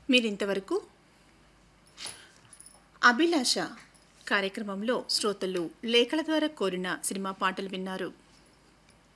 మీరింతవరకు అభిలాష కార్యక్రమంలో శ్రోతలు లేఖల ద్వారా కోరిన సినిమా పాటలు విన్నారు.